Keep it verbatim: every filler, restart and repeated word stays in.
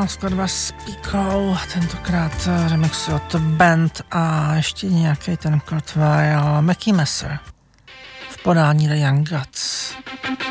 A skladba s Píkou, tentokrát remixu od Band a ještě nějaký ten Kurt Weill, Mackie Messer v podání The Young Gods.